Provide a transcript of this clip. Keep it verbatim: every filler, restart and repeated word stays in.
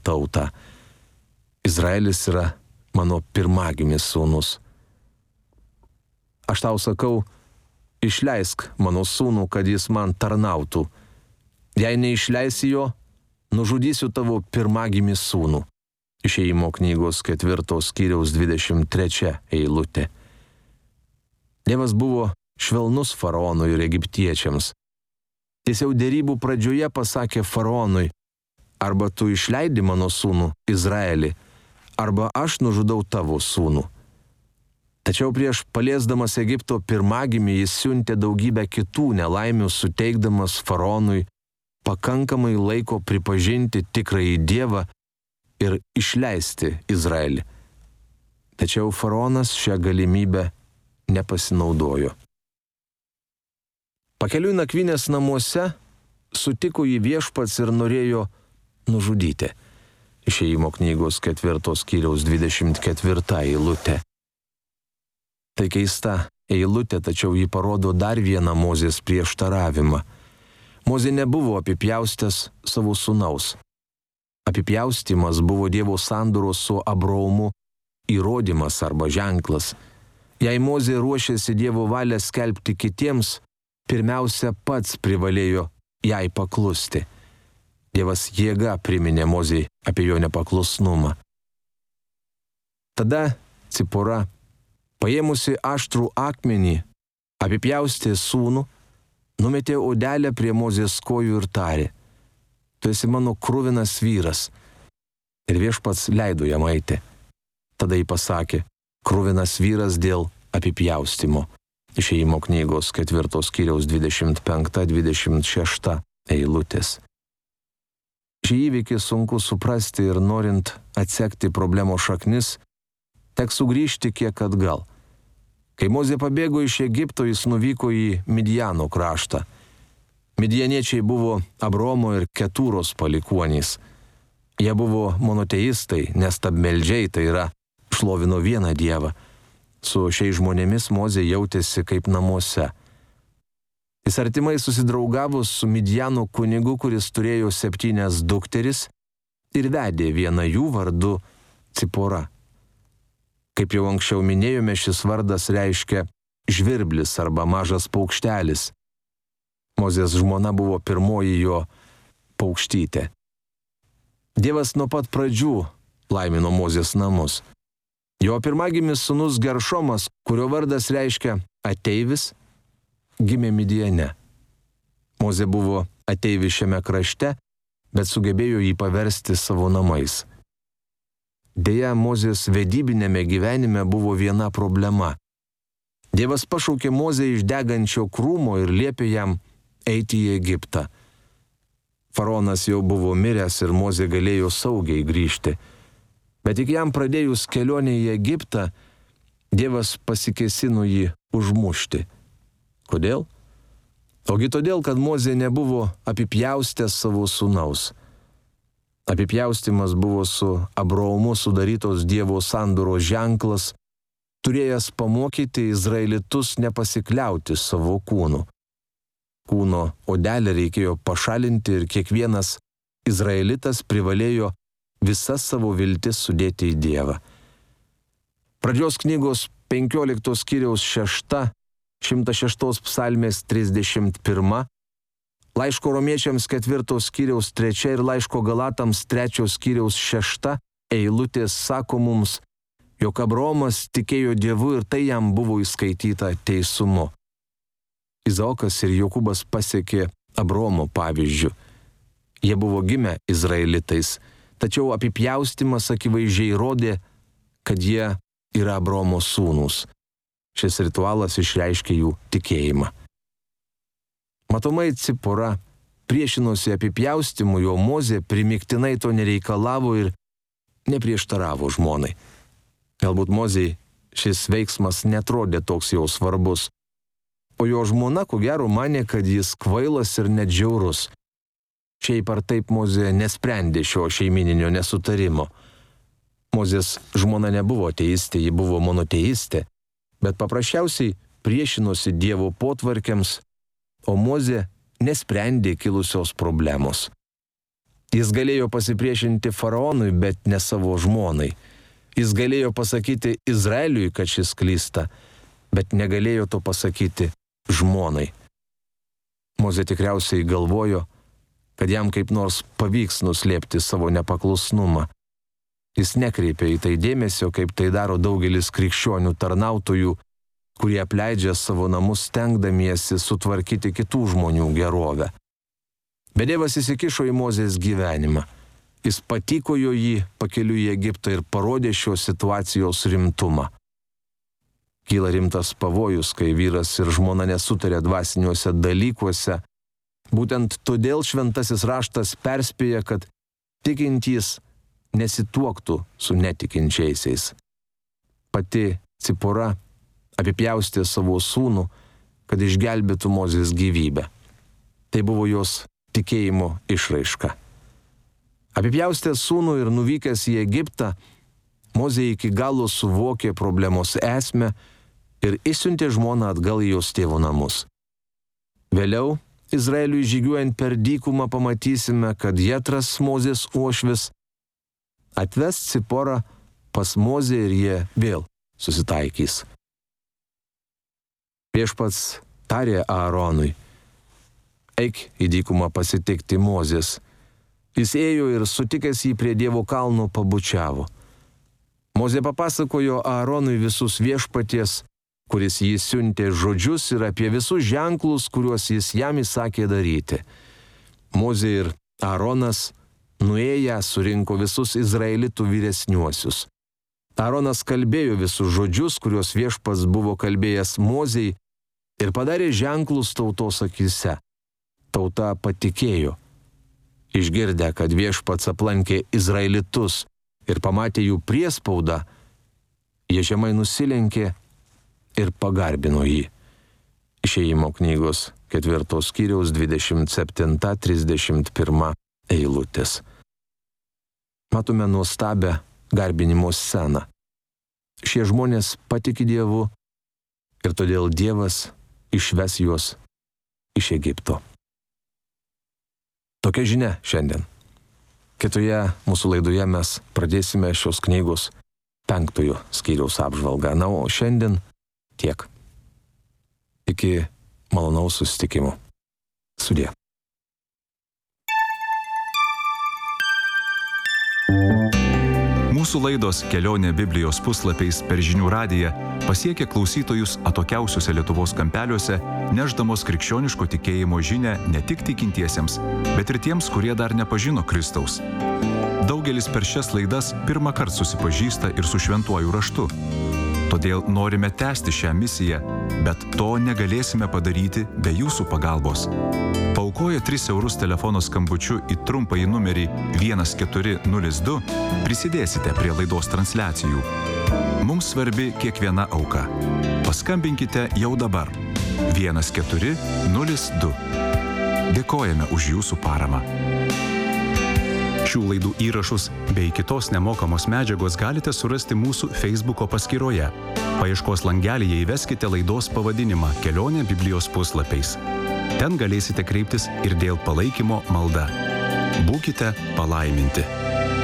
tautą. Izraelis yra mano pirmagimis sūnus. Aš tau sakau, išleisk mano sūnų, kad jis man tarnautų. Jei neišleisi jo, nužudysiu tavo pirmagimį sūnų. Išėjimo knygos ketvirtos skyriaus dvidešimt trečia eilutė. Dievas buvo švelnus faraonui ir egiptiečiams. Jis jau derybų pradžioje pasakė faraonui, arba tu išleidi mano sūnų Izraelį, arba aš nužudau tavo sūnų. Tačiau prieš paliesdamas Egipto pirmagimį jis siuntė daugybę kitų nelaimių, suteikdamas faraonui pakankamai laiko pripažinti tikrąjį Dievą ir išleisti Izraelį. Tačiau faraonas šią galimybę nepasinaudojo. Pakeliui nakvynės namuose sutiko jį viešpats ir norėjo nužudyti. Išėjimo knygos ketvirtos skyriaus dvidešimt ketvirta eilutė. Tai keista eilutė, tačiau ji parodo dar vieną Mozės prieštaravimą. Mozė nebuvo apipjaustęs savo sūnaus. Apipjaustymas buvo Dievo sandoros su Abraomu įrodymas arba ženklas. Jei Mozė ruošėsi Dievo valią skelbti kitiems, pirmiausia pats privalėjo jai paklusti. Dievas jėga priminė Mozei apie jo nepaklusnumą. Tada Cipora, paėmusi aštrų akmenį, apipjaustė sūnų, numetė odelę prie Mozės kojų ir tarė: tu esi mano kruvinas vyras. Ir viešpats leido jam eiti. Tada jį pasakė: kruvinas vyras dėl apipjaustimo. Išėjimo knygos ketvirtos skyriaus dvidešimt penkta dvidešimt šešta eilutės. Šį įvykį sunku suprasti ir norint atsekti problemos šaknis, teks sugrįžti kiek atgal. Kai Mozė pabėgo iš Egipto, jis nuvyko į Midjano kraštą. Midjaniečiai buvo Abraomo ir Ketūros palikuonys. Jie buvo monoteistai, nestabmeldžiai, tai yra šlovino vieną Dievą. Su šiais žmonėmis Mozė jautėsi kaip namuose. Jis artimai susidraugavo su Midjano kunigu, kuris turėjo septynias dukteris ir vedė vieną jų vardu Cipora. Kaip jau anksčiau minėjome, šis vardas reiškia žvirblis arba mažas paukštelis. Mozės žmona buvo pirmoji jo paukštytė. Dievas nuo pat pradžių laimino Mozės namus. Jo pirmagimis sūnus Geršomas, kurio vardas reiškia ateivis, gimė Midjane. Mozė buvo ateivis šiame krašte, bet sugebėjo jį paversti savo namais. Deja, Mozės vedybinėme gyvenime buvo viena problema. Dievas pašaukė Mozę iš degančio krūmo ir liepė jam eiti į Egiptą. Faraonas jau buvo miręs ir Mozė galėjo saugiai grįžti. Bet tik jam pradėjus kelionę į Egiptą, Dievas pasikėsino jį užmušti. Kodėl? Ogi todėl, kad Mozė nebuvo apipjaustęs savo sūnaus. Apipjaustimas buvo su Abraomu sudarytos Dievo sandoros ženklas, turėjęs pamokyti izraelitus nepasikliauti savo kūnu. Kūno odelę reikėjo pašalinti ir kiekvienas izraelitas privalėjo visas savo viltis sudėti į Dievą. Pradžios knygos penkioliktos skyriaus šešta, šimtas šeštos psalmės trisdešimt pirma, laiško romiečiams ketvirtos skyriaus trečia ir laiško galatams trečios skyriaus šešta eilutės sako mums, jog Abraomas tikėjo Dievu ir tai jam buvo įskaityta teisumu. Izaokas ir Jokūbas pasiekė Abraomo pavyzdžiu. Jie buvo gimę izraelitais, tačiau apipjaustimas akivaizdžiai rodė, kad jie yra Abraomo sūnūs. Šis ritualas išreiškė jų tikėjimą. Matomai Cipora priešinosi apipjaustimui, jo Mozė primiktinai to nereikalavo ir neprieštaravo žmonai. Galbūt Mozei šis veiksmas netrodė toks jau svarbus, o jo žmona ko gero manė, kad jis kvailas ir net žiaurus. Šiaip ar taip Mozė nesprendė šio šeimininio nesutarimo. Mozės žmona nebuvo ateistė, ji buvo monoteistė, bet paprasčiausiai priešinosi Dievo potvarkiams, o Mozė nesprendė kilusios problemos. Jis galėjo pasipriešinti faraonui, bet ne savo žmonai. Jis galėjo pasakyti Izraeliui, kad šis klysta, bet negalėjo to pasakyti žmonai. Mozė tikriausiai galvojo, kad jam kaip nors pavyks nuslėpti savo nepaklusnumą. Jis nekreipė į tai dėmesio, kaip tai daro daugelis krikščionių tarnautojų, kurie apleidžia savo namus stengdamiesi sutvarkyti kitų žmonių gerovę. Bet Dievas įsikišo į Mozės gyvenimą. Jis patikojo jį pakeliui į Egiptą ir parodė šios situacijos rimtumą. Kyla rimtas pavojus, kai vyras ir žmona nesutarė dvasiniuose dalykuose. Būtent todėl šventasis raštas perspėja, kad tikintys nesituoktų su netikinčiaisiais. Pati Cipora apipjaustė savo sūnų, kad išgelbėtų Mozės gyvybę. Tai buvo jos tikėjimo išraiška. Apipjaustęs sūnų ir nuvykęs į Egiptą, Mozė iki galo suvokė problemos esmę ir išsiuntė žmoną atgal į jos tėvo namus. Vėliau, Izraeliui žygiuojant per dykumą, pamatysime, kad Jetras, Mozės uošvis, atves Ciporą pas Mozę ir jie vėl susitaikys. Viešpats tarė Aaronui: eik į dykumą pasitikti Mozės. Jis ėjo ir sutikęs jį prie Dievo kalno pabučiavo. Mozė papasakojo Aaronui visus viešpaties, kuris jį siuntė žodžius, ir apie visus ženklus, kuriuos jis jam įsakė daryti. Mozė ir Aaronas nuėję surinko visus izraelitų vyresniuosius. Aaronas kalbėjo visus žodžius, kuriuos viešpats buvo kalbėjęs Mozei, ir padarė ženklus tautos akyse. Tauta patikėjo. Išgirdę, kad viešpats aplankė izraelitus ir pamatė jų priespaudą, jie žemai nusilenkė ir pagarbino jį. Išėjimo knygos ketvirtos skyriaus dvidešimt septinta trisdešimt pirma eilutės. Matome nuostabią garbinimo sceną. Šie žmonės patiki Dievu ir todėl Dievas išves juos iš Egipto. Tokia žinia šiandien. Kitoje mūsų laidoje mes pradėsime šios knygos penktojo skyriaus apžvalgą. Na, o šiandien tiek. Iki malonaus susitikimo. Sudie. Mūsų laidos Kelionė Biblijos puslapiais per žinių radiją pasiekia klausytojus atokiausiuose Lietuvos kampeliuose, nešdamos krikščioniško tikėjimo žinią ne tik tikintiesiems, bet ir tiems, kurie dar nepažino Kristaus. Daugelis per šias laidas pirmą kartą susipažįsta ir su šventuoju raštu. Todėl norime tęsti šią misiją, bet to negalėsime padaryti be jūsų pagalbos. Paaukoję tris eurus telefono skambučiu į trumpąjį numerį vienas keturi nulis du prisidėsite prie laidos transliacijų. Mums svarbi kiekviena auka. Paskambinkite jau dabar vienas keturi nulis du. Dėkojame už jūsų paramą. Šių laidų įrašus bei kitos nemokamos medžiagos galite surasti mūsų Facebooko paskyroje. Paieškos langelyje įveskite laidos pavadinimą Kelionė Biblijos puslapiais. Ten galėsite kreiptis ir dėl palaikymo malda. Būkite palaiminti.